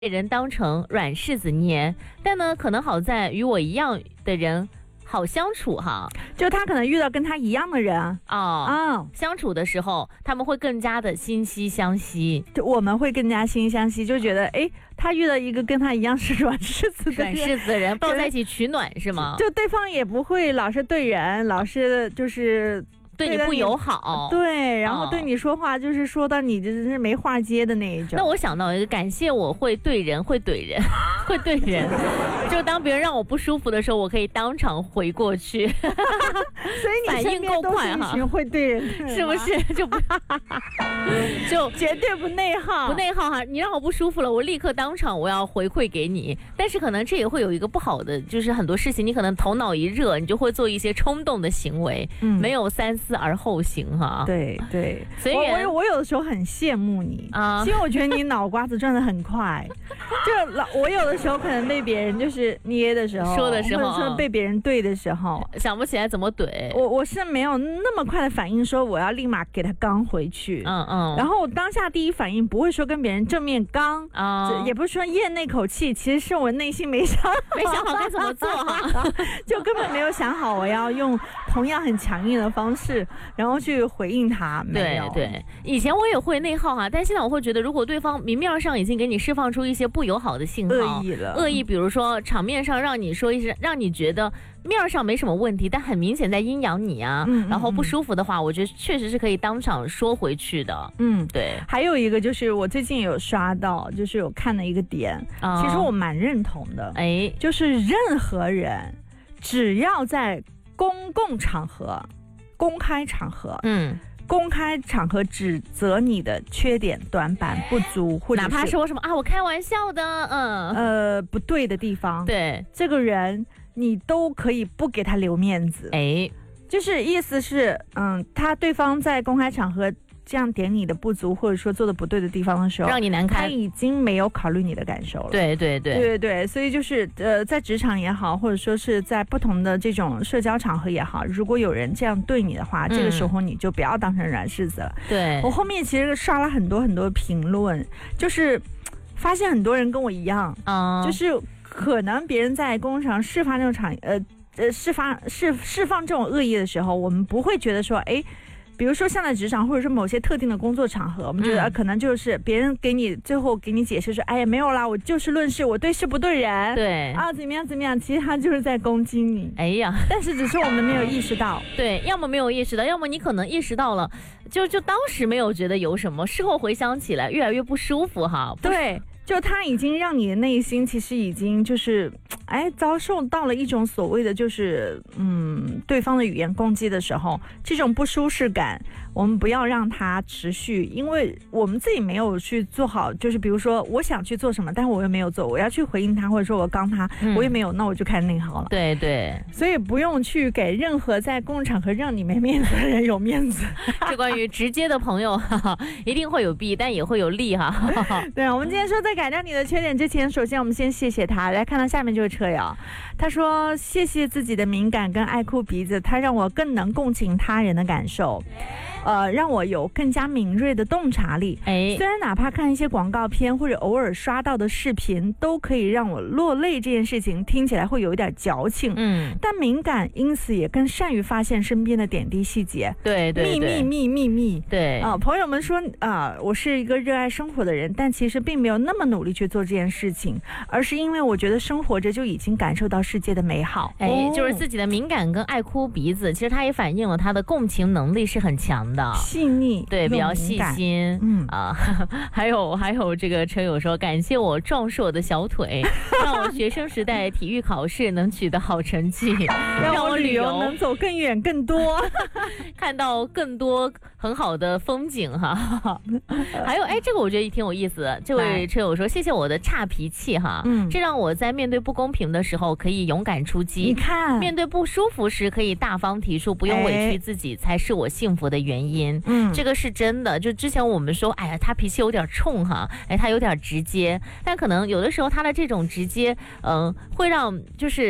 被人当成软柿子捏，但呢，可能好在与我一样的人好相处哈， 就他可能遇到跟他一样的人相处的时候他们会更加的惺惺相惜， 就我们会更加惺惺相惜，就觉得他遇到一个跟他一样是软柿子的人，抱在一起取暖是吗？ 就对方也不会老是对人，老是就是对你不友好， 对，然后对你说话就是说到你真是没话接的那一种。 那我想到一个，感谢我会对人，会怼人，会对人，就当别人让我不舒服的时候，我可以当场回过去。所以你反应够快哈， 会对人是不是？就绝对不内耗， 不内耗哈。你让我不舒服了，我立刻当场我要回馈给你。但是可能这也会有一个不好的，就是很多事情你可能头脑一热，你就会做一些冲动的行为，没有三思而后行哈。 对对， 所以我有的时候很羡慕你啊，因为我觉得你脑瓜子转得很快。就我有的时候可能被别人就是捏的时候， 说的时候， 或者说被别人对的时候， 想不起来怎么怼。 我是没有那么快的反应，说我要立马给他刚回去。然后我当下第一反应不会说跟别人正面刚也不是说咽那口气，其实是我内心没想好该怎么做哈， 就根本没有想好我要用同样很强硬的方式，然后去回应他。 对，以前我也会内耗哈，但现在我会觉得，如果对方明面上已经给你释放出一些不友好的信号，恶意，比如说场面上让你说一声，让你觉得面上没什么问题，但很明显在阴阳你啊，然后不舒服的话，我觉得确实是可以当场说回去的。对。 还有一个就是我最近有刷到，就是有看的一个点，其实我蛮认同的，就是任何人只要在公共场合、公开场合指责你的缺点、短板、不足，或者哪怕说什么我开玩笑的， 不对的地方， 对这个人你都可以不给他留面子，就是意思是，对方在公开场合这样点你的不足，或者说做的不对的地方的时候， 让你难堪， 他已经没有考虑你的感受了。 对， 所以就是在职场也好，或者说是在不同的这种社交场合也好，如果有人这样对你的话，这个时候你就不要当成软柿子了。 对， 我后面其实刷了很多评论，就是发现很多人跟我一样，就是可能别人在公共场释放这种释放这种恶意的时候，我们不会觉得说比如说像在职场或者是某些特定的工作场合，我们觉得可能就是别人最后给你解释说没有啦，我就事论事，我对事不对人， 对怎么样，其实他就是在攻击你。但是只是我们没有意识到， 对，要么没有意识到，要么你可能意识到了，就当时没有觉得有什么，事后回想起来越来越不舒服哈。 对，就他已经让你的内心其实已经就是遭受到了一种所谓的就是对方的语言攻击的时候，这种不舒适感我们不要让它持续，因为我们自己没有去做好，就是比如说我想去做什么，但是我又没有做，我要去回应他，或者说我刚他我也没有，那我就开始内耗了。 对， 所以不用去给任何在公共场合让你没面子的人有面子。 这关于直接的朋友一定会有弊，但也会有利哈。 对，我们今天说在改掉你的缺点之前，首先我们先谢谢他。来看到下面这位车友，他说谢谢自己的敏感跟爱哭鼻子，他让我更能共情他人的感受，让我有更加敏锐的洞察力。虽然哪怕看一些广告片或者偶尔刷到的视频都可以让我落泪，这件事情听起来会有一点矫情，但敏感因此也更善于发现身边的点滴细节。 对， 秘密。 对朋友们说我是一个热爱生活的人，但其实并没有那么努力去做这件事情，而是因为我觉得生活着就已经感受到世界的美好。 就是自己的敏感跟爱哭鼻子，其实它也反映了他的共情能力是很强的， 细腻， 对，比较细心。还有这个车友说，感谢我壮硕的小腿，让我学生时代体育考试能取得好成绩，让我旅游能走更远更多， 看到更多很好的风景哈。还有这个我觉得挺有意思的，这位车友说，谢谢我的差脾气哈，这让我在面对不公平的时候可以勇敢出击， 你看面对不舒服时可以大方提出，不用委屈自己，才是我幸福的原因。这个是真的。就之前我们说他脾气有点冲哈，他有点直接，但可能有的时候他的这种直接会让就是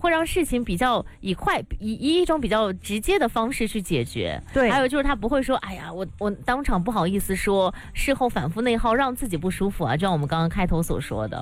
会让事情比较以一种比较直接的方式去解决。 对， 还有就是他不会说，哎呀，我当场不好意思说，事后反复内耗，让自己不舒服啊，就像我们刚刚开头所说的。